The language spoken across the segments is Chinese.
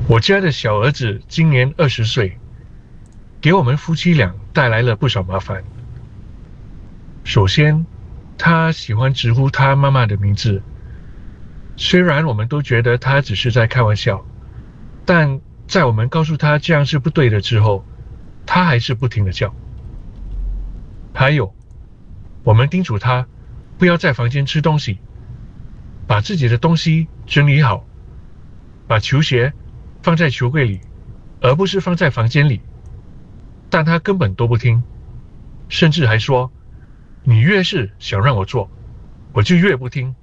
我家的小儿子今年20岁，给我们夫妻俩带来了不少麻烦。首先，他喜欢直呼他妈妈的名字，虽然我们都觉得他只是在开玩笑，但在我们告诉他这样是不对的之后，他还是不停地叫。还有，我们叮嘱他不要在房间吃东西，把自己的东西整理好，把球鞋放在球柜里，而不是放在房间里。但他根本都不听，甚至还说，你越是想让我做，我就越不听。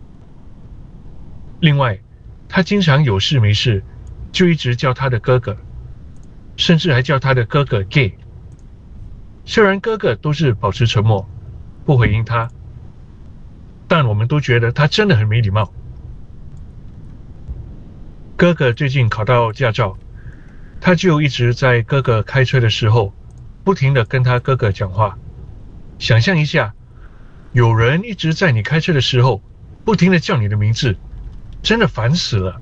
另外，他经常有事没事就一直叫他的哥哥，甚至还叫他的哥哥 gay。 虽然哥哥都是保持沉默，不回应他，但我们都觉得他真的很没礼貌。哥哥最近考到驾照，他就一直在哥哥开车的时候不停地跟他哥哥讲话。想象一下，有人一直在你开车的时候不停地叫你的名字，真的烦死了。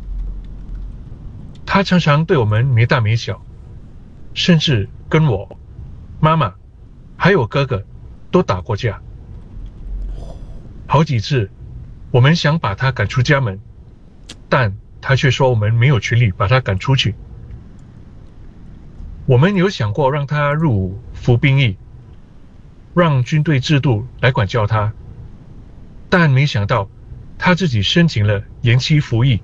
他常常对我们没大没小，甚至跟我、妈妈还有哥哥都打过架。好几次我们想把他赶出家门，但他却说我们没有权利把他赶出去。我们有想过让他入伍服兵役，让军队制度来管教他，但没想到他自己申请了延期服役。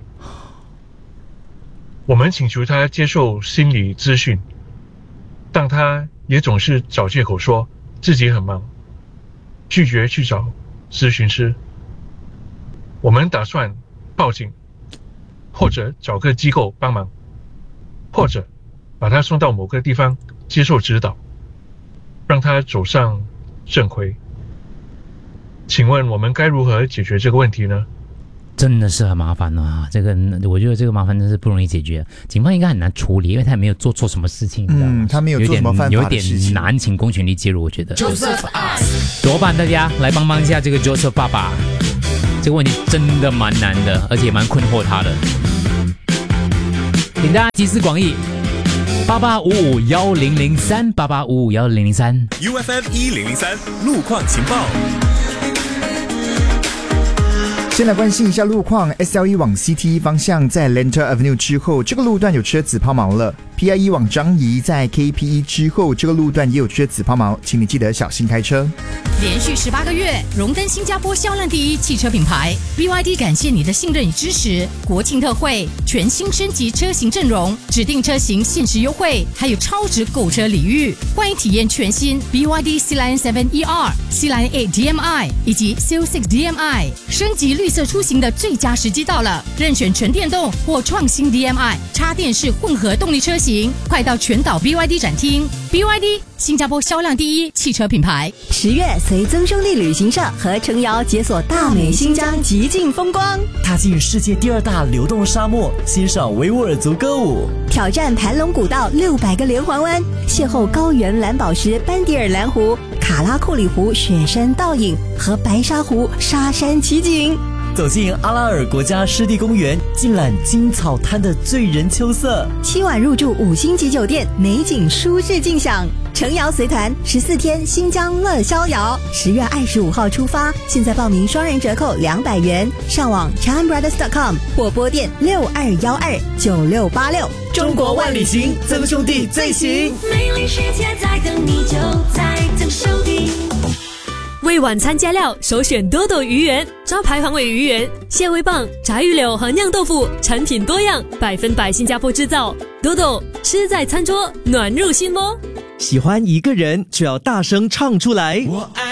我们请求他接受心理咨询，但他也总是找借口说自己很忙，拒绝去找咨询师。我们打算报警，或者找个机构帮忙，或者把他送到某个地方接受指导，让他走上正轨。请问我们该如何解决这个问题呢？ 真的是很麻烦啊！我觉得这个麻烦真是不容易解决，警方应该很难处理，因为他也没有做错什么事情，你知道吗？ 他没有做什么犯法的事情， 有点难请公权力介入，我觉得。怎么办？大家来帮忙一下这个 Joseph 爸爸，这个问题真的蛮难的，而且蛮困惑他的，请大家集思广益。88551003，88551003 UFM 1003路况情报。 先来关心一下路况 ，SLE 往 CT 方向在 Lentor Avenue 之后，这个路段有车子抛锚了。PIE 往张仪在 KPE 之后，这个路段也有车子抛锚，请你记得小心开车。 连续18个月，荣登新加坡销量第一汽车品牌 ，BYD 感谢你的信任与支持。国庆特惠，全新升级车型阵容，指定车型限时优惠，还有超值购车礼遇。欢迎体验全新 BYD Sealion 7 ER、Sealion 8 DMI 以及 Seal6 DMI， 升级绿色出行的最佳时机到了，任选纯电动或创新 DMI 插电式混合动力车型，快到全岛 BYD 展厅。BYD 新加坡销量第一汽车品牌。 10月随曾兄弟旅行社和程瑶解锁大美新疆极尽风光， 踏进世界第2大流动沙漠，欣赏维吾尔族歌舞， 挑战盘龙古道600个连环弯，邂逅高原蓝宝石班迪尔蓝湖、卡拉库里湖雪山倒影和白沙湖沙山奇景， 走进阿拉尔国家湿地公园，尽览金草滩的醉人秋色。 7晚入住5星级酒店，美景舒适尽享。程瑶随团14天新疆乐逍遥，10月25号出发，现在报名双人折扣200元，上网 ChanBrothers.com 或拨电62129686。 中国万里行，曾兄弟最行。 美丽世界在等你，就在曾兄弟。 为晚餐加料，首选多多鱼圆，招牌黄尾鱼圆、蟹味棒、炸鱼柳和酿豆腐，产品多样，100%新加坡制造。多多吃在餐桌，暖入心窝。 喜欢一个人就要大声唱出来。 我爱